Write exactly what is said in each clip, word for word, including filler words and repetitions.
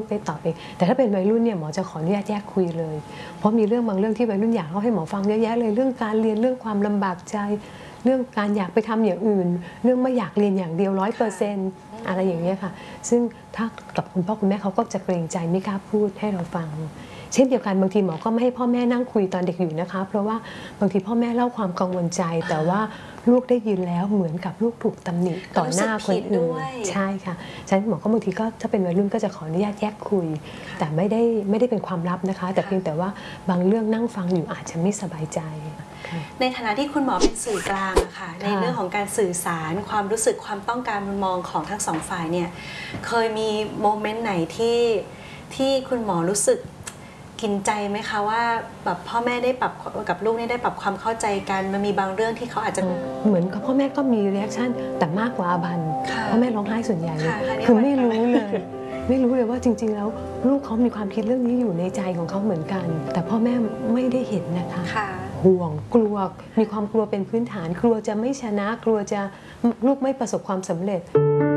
ไปตอบเองแต่ถ้าเป็นวัยรุ่นเนี่ยหมอจะขออนุญาตแยกคุยเลยเพราะมีเรื่องบางเรื่องที่วัยรุ่นอยากเล่าให้หมอฟังเยอะแยะเลยเรื่องการเรียนเรื่องความลำบากใจเรื่องการอยากไปทำอย่างอื่นเรื่องไม่อยากเรียนอย่างเดียวร้อยเปอร์เซ็นต์อะไรอย่างเงี้ยค่ะซึ่งถ้ากับคุณพ่อคุณแม่เขาก็จะเกรงใจไม่กล้าพูดให้เราฟังเช่นเดียวกันบางทีหมอก็ไม่ให้พ่อแม่นั่งคุยตอนเด็กอยู่นะคะเพราะว่าบางทีพ่อแม่เล่าความกังวลใจแต่ว่าลูกได้ยินแล้วเหมือนกับลูกถูกตำหนิต่อหน้าคนอื่นใช่ค่ะฉะนั้นหมอก็บางทีก็ถ้าเป็นวัยรุ่นก็จะขออนุญาตแยกคุยแต่ไม่ได้ไม่ได้เป็นความลับนะคะแต่เพียงแต่ว่าบางเรื่องนั่งฟังอยู่อาจจะไม่สบายใจในฐานะที่คุณหมอเป็นสื่อกลางอะค่ะในเรื่องของการสื่อสารความรู้สึกความต้องการมุมมองของทั้งสองฝ่ายเนี่ยเคยมีโมเมนต์ไหนที่ที่คุณหมอรู้สึกกินใจไหมคะว่าแบบพ่อแม่ได้ปรับกับลูกนี่ได้ปรับความเข้าใจกันมันมีบางเรื่องที่เขาอาจจะเหมือนกับพ่อแม่ก็มีรีแอคชั่นแต่มากกว่าอาบันพ่อแม่ร้องไห้ส่วนใหญ่เลยคือไม่รู้เลยไม่รู้เลยว่าจริงๆแล้วลูกเขามีความคิดเรื่องนี้อยู่ในใจของเขาเหมือนกันแต่พ่อแม่ไม่ได้เห็นนะคะห่วงกลัวมีความกลัวเป็นพื้นฐานกลัวจะไม่ชนะกลัวจะลูกไม่ประสบความสำเร็จ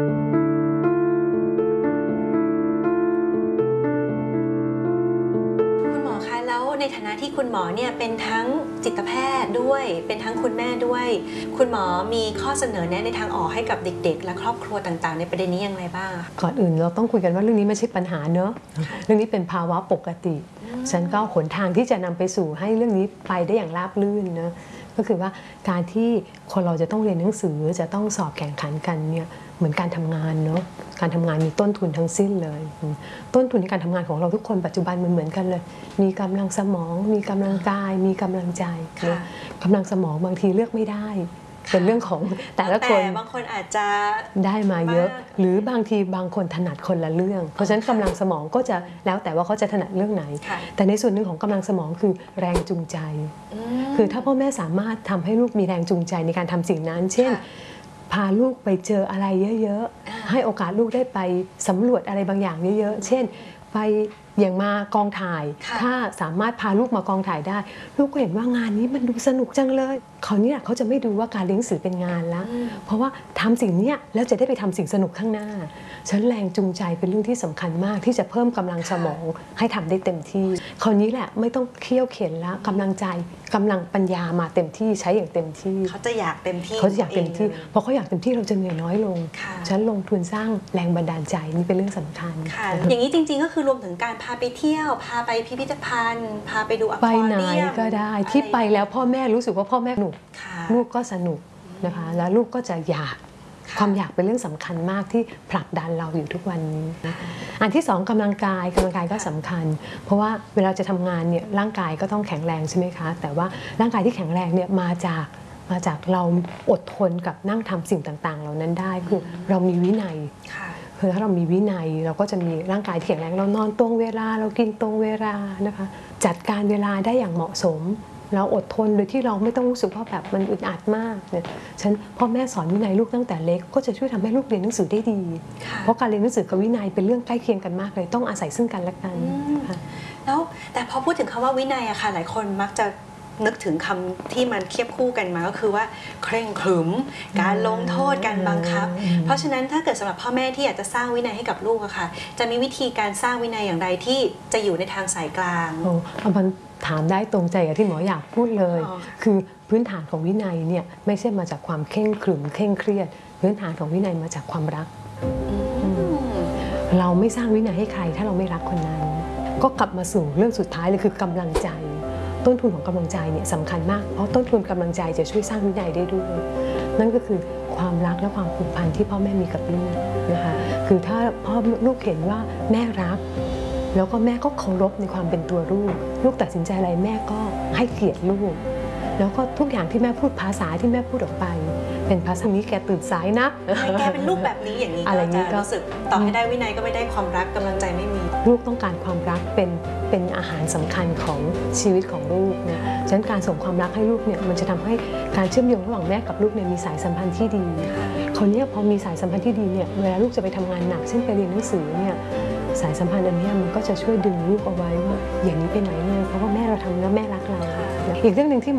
ในฐานะที่คุณหมอเนี่ยเป็นทั้งจิตแพทย์ด้วยเป็นทั้งคุณแม่ด้วยคุณหมอมีข้อเสนอแนะในทางออกให้กับเด็กๆและครอบครัวต่างๆในประเด็นนี้อย่างไรบ้างก่อนอื่นเราต้องคุยกันว่าเรื่องนี้ไม่ใช่ปัญหาเนอะเรื่องนี้เป็นภาวะปกติฉันก็หนทางที่จะนำไปสู่ให้เรื่องนี้ไปได้อย่างราบรื่นนะก็คือว่าการที่คนเราจะต้องเรียนหนังสือจะต้องสอบแข่งขันกันเนี่ยเหมือนการทำงานเนาะการทำงานมีต้นทุนทั้งสิ้นเลยต้นทุนในการทำงานของเราทุกคนปัจจุบันมันเหมือนกันเลยมีกำลังสมองมีกำลังกายมีกำลังใจกำลังสมองบางทีเลือกไม่ได้เป็นเรื่องของแต่ละคนบางคนอาจจะได้มาเยอะหรือบางทีบางคนถนัดคนละเรื่องเพราะฉะนั้นกำลังสมองก็จะแล้วแต่ว่าเขาจะถนัดเรื่องไหนแต่ในส่วนหนึ่งของกำลังสมองคือแรงจูงใจคือถ้าพ่อแม่สามารถทำให้ลูกมีแรงจูงใจในการทำสิ่งนั้นเช่นพาลูกไปเจออะไรเยอะๆให้โอกาสลูกได้ไปสำรวจอะไรบางอย่างเยอะๆเช่นไปอย่างมากองถ่ายถ้าสามารถพาลูกมากองถ่ายได้ลูกก็เห็นว่างานนี้มันดูสนุกจังเลยเขาเนี่ยเขาจะไม่ดูว่าการเรียนหนังสือเป็นงานแล้วเพราะว่าทำสิ่งนี้แล้วจะได้ไปทำสิ่งสนุกข้างหน้าฉันแรงจูงใจเป็นเรื่องที่สำคัญมากที่จะเพิ่มกำลังสมองให้ทำได้เต็มที่คราวนี้แหละไม่ต้องเคี่ยวเข็นแล้วกำลังใจกำลังปัญญามาเต็มที่ใช้อย่างเต็มที่เขาจะอยากเต็มที่เขาจะอยากเต็มที่เพราะเขาอยากเต็มที่เราจะเหนื่อยน้อยลงฉันลงทุนสร้างแรงบันดาลใจนี่เป็นเรื่องสำคัญอย่างนี้จริงๆก็คือรวมถึงการพาไปเที่ยวพาไปพิพิธภัณฑ์พาไปดูอควาเรียมไปไหนก็ได้ที่ไปแล้วพ่อแม่รู้สึกว่าพ่อแม่สนุกลูกก็สนุกนะคะแล้วลูกก็จะอยากความอยากเป็นเรื่องสำคัญมากที่ผลักดันเราอยู่ทุกวันนี้อันที่สองกำลังกายกำลังกายก็สำคัญเพราะว่าเวลาจะทำงานเนี่ยร่างกายก็ต้องแข็งแรงใช่ไหมคะแต่ว่าร่างกายที่แข็งแรงเนี่ยมาจากมาจากเราอดทนกับนั่งทำสิ่งต่างๆเหล่านั้นได้คือเรามีวินัยคือถ้าเรามีวินัยเราก็จะมีร่างกายที่แข็งแรงเรานอนตรงเวลาเรากินตรงเวลานะคะจัดการเวลาได้อย่างเหมาะสมเราอดทนโดยที่เราไม่ต้องรู้สึกว่าแบบมันอึดอัดมากเนี่ยฉันพ่อแม่สอนวินัยลูกตั้งแต่เล็กก็จะช่วยทำให้ลูกเรียนหนังสือได้ดีเพราะการเรียนหนังสือกับวินัยเป็นเรื่องใกล้เคียงกันมากเลยต้องอาศัยซึ่งกันและกันแล้วแต่พอพูดถึงคำว่าวินัยอะค่ะหลายคนมักจะนึกถึงคำที่มันเทียบคู่กันมาก็คือว่าเคร่งขรึมการลงโทษการบังคับเพราะฉะนั้นถ้าเกิดสำหรับพ่อแม่ที่อยากจะสร้างวินัยให้กับลูกอะค่ะจะมีวิธีการสร้างวินัยอย่างไรที่จะอยู่ในทางสายกลางโอ้มันถามได้ตรงใจกับที่หมออยากพูดเลยคือพื้นฐานของวินัยเนี่ยไม่ใช่มาจากความเคร่งขรึมเคร่งเครียดพื้นฐานของวินัยมาจากความรักเราไม่สร้างวินัยให้ใครถ้าเราไม่รักคนนั้นก็กลับมาสู่เรื่องสุดท้ายเลยคือกำลังใจต้นทุนของกำลังใจเนี่ยสำคัญมากเพราะต้นทุนกำลังใจจะช่วยสร้างวินัยได้ด้วยนั่นก็คือความรักและความผูกพันที่พ่อแม่มีกับลูกนะคะคือถ้าพ่อลูกเห็นว่าแม่รักแล้วก็แม่ก็เคารพในความเป็นตัวลูกลูกตัดสินใจอะไรแม่ก็ให้เกียรติลูกแล้วก็ทุกอย่างที่แม่พูดภาษาที่แม่พูดออกไปเป็นภาษานี้แกตื่นสายนะแกเป็นลูกแบบนี้อย่างนี้ก็จะรู้สึกต่อให้ได้วินัยก็ไม่ได้ความรักกำลังใจไม่มีลูกต้องการความรักเป็นเป็นอาหารสำคัญของชีวิตของลูกนะฉะนั้นการส่งความรักให้ลูกเนี่ยมันจะทำให้การเชื่อมโยงระหว่างแม่กับลูกเนี่ยมีสายสัมพันธ์ที่ดีคนนี้พอมีสายสัมพันธ์ที่ดีเนี่ยเวลาลูกจะไปทำงานหนักเช่นไปเรียนหนังสือเนี่ยสายสัมพันธ์อันนี้มันก็จะช่วยดึงลูกเอาไว้ว่าอย่างนี้ไปไหนเลยเพราะว่าแม่เราทำแล้วแม่รักเราอีกเรื่องหนึ่งที่